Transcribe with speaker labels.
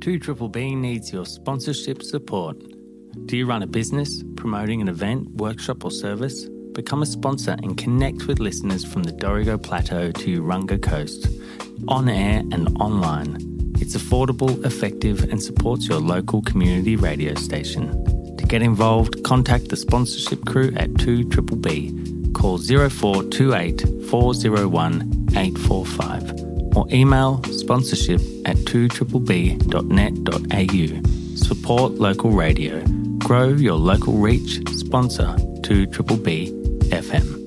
Speaker 1: 2BBB needs your sponsorship support. Do you run a business, promoting an event, workshop or service? Become a sponsor and connect with listeners from the Dorrigo Plateau to Urunga Coast, on air and online. It's affordable, effective and supports your local community radio station. To get involved, contact the sponsorship crew at 2BBB. Call 0428 401 845 or email sponsorship@2BBB.net.au. Support local radio. Grow your local reach. Sponsor 2BBB FM.